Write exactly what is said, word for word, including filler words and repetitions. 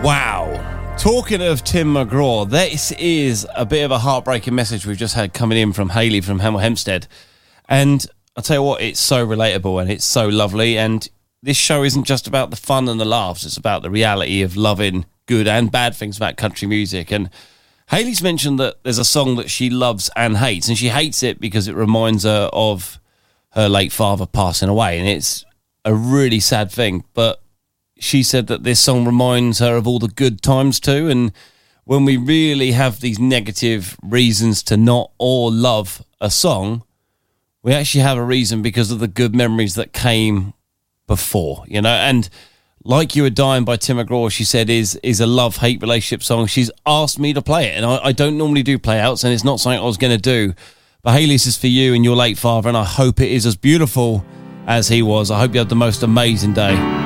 Wow. Talking of Tim McGraw, this is a bit of a heartbreaking message we've just had coming in from Hayley from Hemel Hempstead. And I'll tell you what, it's so relatable and it's so lovely. And this show isn't just about the fun and the laughs. It's about the reality of loving good and bad things about country music. And Hayley's mentioned that there's a song that she loves and hates. And she hates it because it reminds her of her late father passing away. And it's a really sad thing. But she said that this song reminds her of all the good times too. And when we really have these negative reasons to not or love a song, we actually have a reason because of the good memories that came before, you know. And Like You Were Dying by Tim McGraw, she said, is is a love-hate relationship song. She's asked me to play it, and I, I don't normally do play-outs, and it's not something I was going to do. But Hayley, this is for you and your late father, and I hope it is as beautiful as he was. I hope you have the most amazing day.